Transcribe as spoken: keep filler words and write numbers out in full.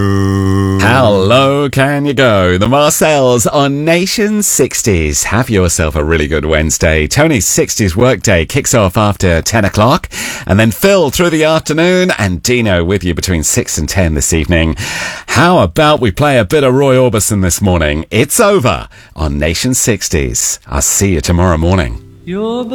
How low can you go? The Marcells on Nation sixties. Have yourself a really good Wednesday. Tony's sixties workday kicks off after ten o'clock, and then Phil through the afternoon, and Dino with you between six and ten this evening. How about we play a bit of Roy Orbison this morning? It's over on Nation sixties. I'll see you tomorrow morning. You're